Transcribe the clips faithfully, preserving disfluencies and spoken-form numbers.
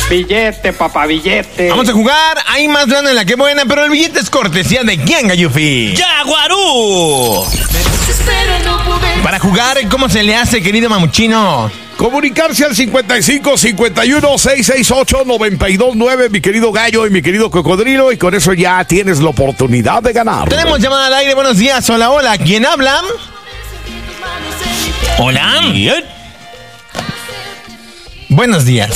Billete, papá, billete. Vamos a jugar. Hay más lana en la que buena, pero el billete es cortesía de quién, Gayufi. ¡Yaguarú! Para jugar, ¿cómo se le hace, querido mamuchino? Comunicarse al cincuenta y cinco, cincuenta y uno, seiscientos sesenta y ocho, noventa y dos nueve, mi querido Gallo y mi querido Cocodrilo, y con eso ya tienes la oportunidad de ganar. Tenemos llamada al aire. Buenos días. Hola, hola. ¿Quién habla? Hola. Bien. Buenos días.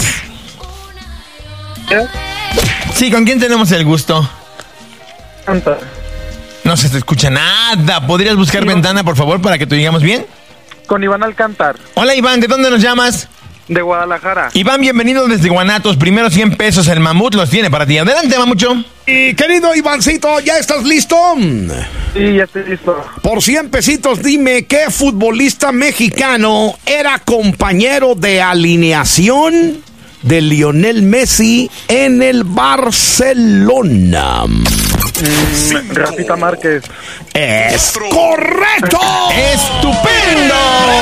Sí, ¿con quién tenemos el gusto? Canta. No se te escucha nada. ¿Podrías buscar Iván. ventana, por favor, para que te digamos bien? Con Iván Alcántar, Hola, Iván. ¿De dónde nos llamas? de Guadalajara. Iván, bienvenido desde Guanatos. Primero cien pesos. El mamut los tiene para ti. Adelante, mamucho. Y querido Ivancito, ¿ya estás listo? Sí, ya estoy listo. Por cien pesitos, dime qué futbolista mexicano era compañero de alineación de Lionel Messi en el Barcelona. Mm, Rafita Márquez. ¡Es correcto! ¡Estupendo!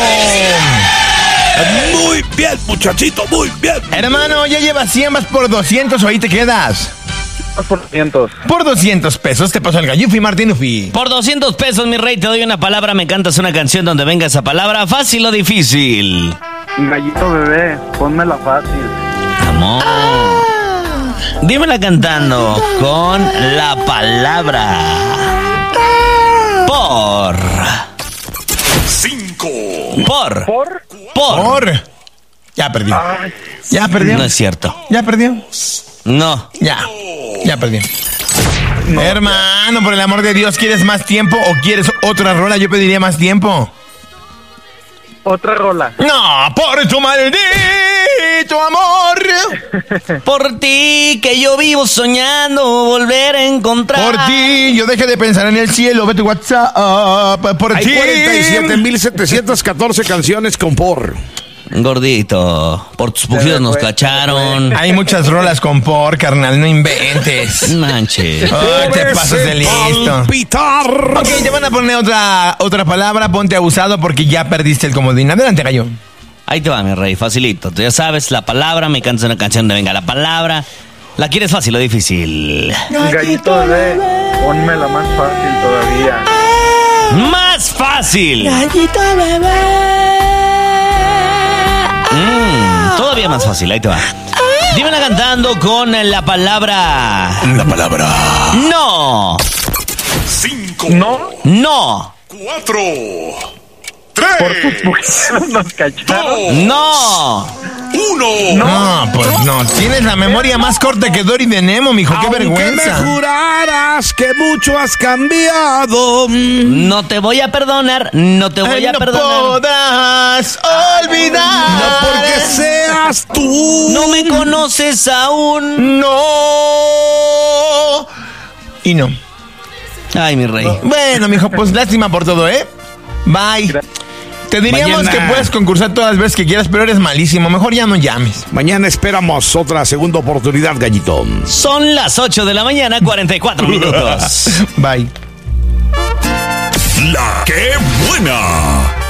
Muy bien, muchachito, muy bien. Hermano, ya llevas cien, vas por doscientos o ahí te quedas. dos por cientos. Por doscientos pesos te pasó el Gayufi Martinufi. Por doscientos pesos, mi rey, te doy una palabra, me cantas una canción donde venga esa palabra, fácil o difícil. Gallito bebé, pónmela fácil. Amor. Dímela cantando con la palabra. Por. Cinco. Por. ¿Por? Por. Por. Ya perdió. Ay, Ya perdió. No es cierto. Ya perdió. No. Ya. Ya perdió. Hermano, por el amor de Dios, ¿quieres más tiempo o quieres otra rola? Yo pediría más tiempo. otra rola. No, por tu maldito amor. Por ti que yo vivo soñando volver a encontrar. Por ti, yo dejé de pensar en el cielo. Ve tu WhatsApp. Por Hay ti. cuarenta y siete mil setecientas catorce canciones con por. Gordito, por tus pujidos nos cacharon. Hay muchas rolas con por, carnal, no inventes. Manches. Ay, te pasas de listo. Palpitar. Ok, te van a poner otra, otra palabra. Ponte abusado porque ya perdiste el comodín. Adelante, Gallo. Ahí te va, mi rey, facilito. Tú ya sabes, la palabra, me cantas una canción de venga la palabra. ¿La quieres fácil o difícil? Gallito bebé, pónmela más fácil todavía. ¡Más fácil! Gallito bebé. Mm, todavía más fácil, ahí te va. Dímela cantando con la palabra. La palabra. No. Cinco. ¿No? No. Cuatro. Por tus Tres. pujidos nos cacharon. No. Uno. No, pues no. Tienes la memoria más corta que Dory de Nemo, mijo. Qué Aunque vergüenza. me juraras que mucho has cambiado. No te voy a perdonar. No te voy Ay, a no perdonar. podrás olvidar. No porque seas tú. No me conoces aún. No. Y no. Ay, mi rey. Bueno, mijo, pues lástima por todo, ¿eh? Bye. Te diríamos Mañana. que puedes concursar todas las veces que quieras, pero eres malísimo. Mejor ya no llames. Mañana esperamos otra segunda oportunidad, Gallito. Son las ocho de la mañana, cuarenta y cuatro minutos. Bye. La que buena.